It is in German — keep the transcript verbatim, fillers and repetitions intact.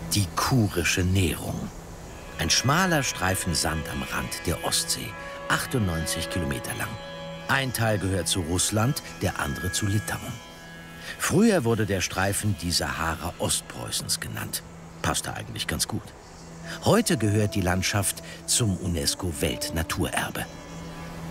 Die Kurische Nehrung. Ein schmaler Streifen Sand am Rand der Ostsee, achtundneunzig Kilometer lang. Ein Teil gehört zu Russland, der andere zu Litauen. Früher wurde der Streifen die Sahara Ostpreußens genannt. Passte eigentlich ganz gut. Heute gehört die Landschaft zum UNESCO-Weltnaturerbe.